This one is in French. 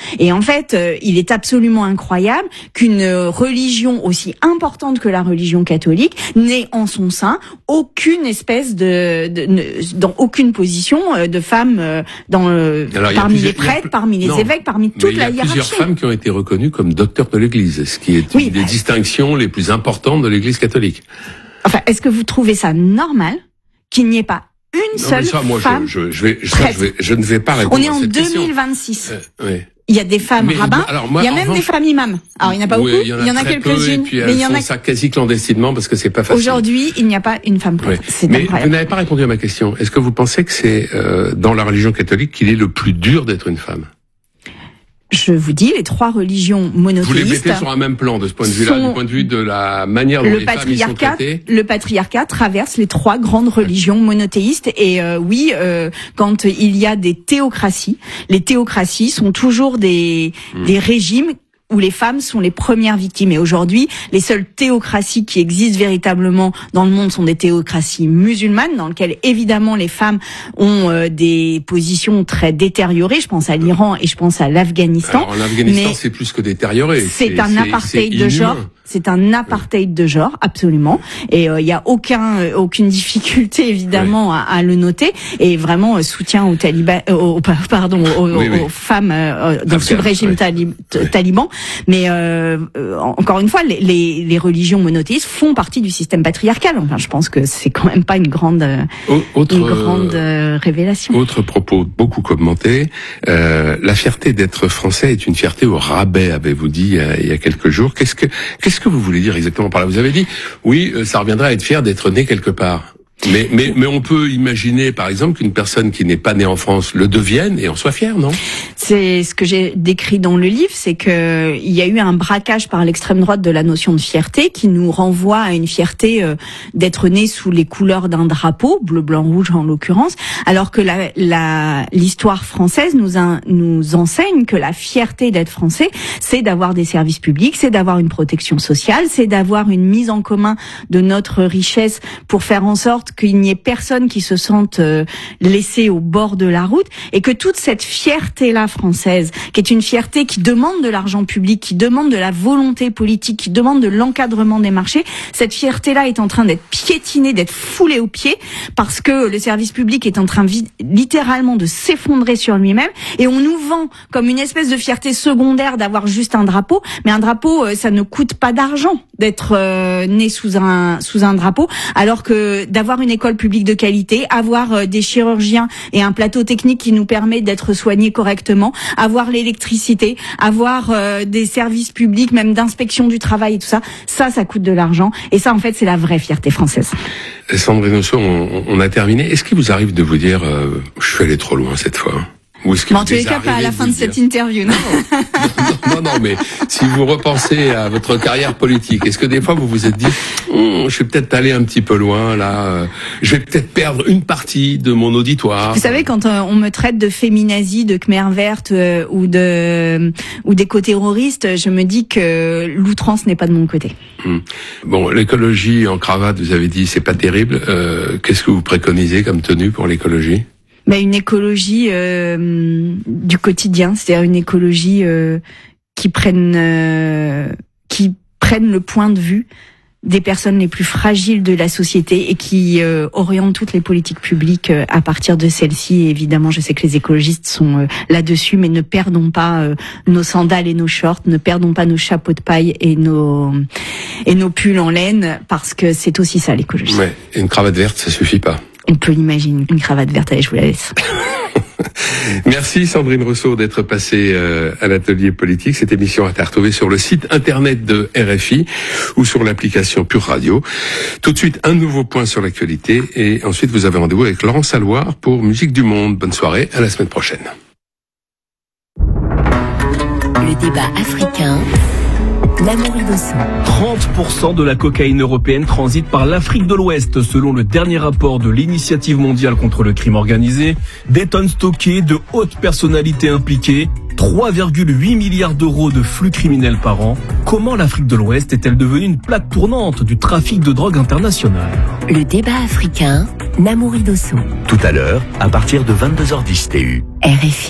Et en fait, il est absolument incroyable qu'une religion aussi importante que la religion catholique n'ait en son sein aucune espèce dans aucune position de femme parmi les prêtres, parmi les évêques, parmi toute la hiérarchie. Il y a plusieurs femmes qui ont été reconnues comme docteurs de l'Église, ce qui est une des distinctions les plus importantes de l'Église catholique. Enfin, est-ce que vous trouvez ça normal qu'il n'y ait pas une seule femme je ne vais pas répondre à cette question. On est en 2026. Oui. Il y a des femmes rabbins, il y a même des femmes imams. Alors il n'y en a pas beaucoup, il y en a quelques-unes, mais il y en a ça quasi clandestinement parce que c'est pas facile. Aujourd'hui, il n'y a pas une femme prêtre. Mais vous n'avez pas répondu à ma question. Est-ce que vous pensez que c'est dans la religion catholique qu'il est le plus dur d'être une femme? Je vous dis, les trois religions monothéistes... Vous les mettez sur un même plan de ce point de vue-là, du point de vue de la manière dont les femmes y sont traitées. Le patriarcat traverse les trois grandes religions monothéistes et quand il y a des théocraties, les théocraties sont toujours des régimes où les femmes sont les premières victimes. Et aujourd'hui, les seules théocraties qui existent véritablement dans le monde sont des théocraties musulmanes, dans lesquelles évidemment les femmes ont des positions très détériorées. Je pense à l'Iran et je pense à l'Afghanistan. Alors l'Afghanistan, c'est plus que détérioré. C'est un apartheid de genre. C'est un apartheid de genre, absolument. Et il y a aucune difficulté évidemment à le noter. Et vraiment soutien aux talibans, aux femmes sous le régime taliban. Mais encore une fois, les religions monothéistes font partie du système patriarcal. Enfin, je pense que c'est quand même pas une grande révélation. Autre propos beaucoup commenté. La fierté d'être français est une fierté au rabais, avez-vous dit il y a quelques jours. Qu'est-ce que vous voulez dire exactement par là? Vous avez dit, oui, ça reviendra à être fier d'être né quelque part. Mais on peut imaginer, par exemple, qu'une personne qui n'est pas née en France le devienne et en soit fière, non? C'est ce que j'ai décrit dans le livre, c'est que il y a eu un braquage par l'extrême droite de la notion de fierté qui nous renvoie à une fierté d'être né sous les couleurs d'un drapeau, bleu, blanc, rouge en l'occurrence, alors que l'histoire française nous enseigne que la fierté d'être français, c'est d'avoir des services publics, c'est d'avoir une protection sociale, c'est d'avoir une mise en commun de notre richesse pour faire en sorte qu'il n'y ait personne qui se sente laissé au bord de la route, et que toute cette fierté-là française, qui est une fierté qui demande de l'argent public, qui demande de la volonté politique, qui demande de l'encadrement des marchés, cette fierté-là est en train d'être piétinée, d'être foulée aux pieds, parce que le service public est en train littéralement de s'effondrer sur lui-même, et on nous vend comme une espèce de fierté secondaire d'avoir juste un drapeau, mais un drapeau, ça ne coûte pas d'argent d'être né sous un drapeau, alors que d'avoir une école publique de qualité, avoir des chirurgiens et un plateau technique qui nous permet d'être soignés correctement, avoir l'électricité, avoir des services publics, même d'inspection du travail et tout ça, ça coûte de l'argent. Et ça, en fait, c'est la vraie fierté française. Sandrine Rousseau, on a terminé. Est-ce qu'il vous arrive de vous dire, je suis allé trop loin cette fois? En tous les cas, pas à la fin de cette interview. Non, mais si vous repensez à votre carrière politique, est-ce que des fois vous vous êtes dit, je suis peut-être allé un petit peu loin là, je vais peut-être perdre une partie de mon auditoire. Vous savez, quand on me traite de féminazie, de Khmer verte ou d'éco-terroriste, je me dis que l'outrance n'est pas de mon côté. Bon, l'écologie en cravate, vous avez dit, c'est pas terrible. Qu'est-ce que vous préconisez comme tenue pour l'écologie? Une écologie du quotidien, c'est-à-dire une écologie qui prenne le point de vue des personnes les plus fragiles de la société et qui oriente toutes les politiques publiques à partir de celles-ci. Et évidemment, je sais que les écologistes sont là-dessus, mais ne perdons pas nos sandales et nos shorts, ne perdons pas nos chapeaux de paille et nos pulls en laine, parce que c'est aussi ça l'écologie. Ouais, et une cravate verte, ça suffit pas. On peut imaginer une cravate verte, allez, je vous la laisse. Merci Sandrine Rousseau d'être passée à l'atelier politique. Cette émission est à retrouver sur le site internet de RFI ou sur l'application Pure Radio. Tout de suite, un nouveau point sur l'actualité et ensuite vous avez rendez-vous avec Laurent Salouard pour Musique du Monde. Bonne soirée, à la semaine prochaine. Le débat africain. 30% de la cocaïne européenne transite par l'Afrique de l'Ouest, selon le dernier rapport de l'Initiative mondiale contre le crime organisé. Des tonnes stockées, de hautes personnalités impliquées, 3,8 milliards d'euros de flux criminels par an. Comment l'Afrique de l'Ouest est-elle devenue une plaque tournante du trafic de drogue international? Le débat africain, Namouri Dosso. Tout à l'heure, à partir de 22h10 TU. RFI.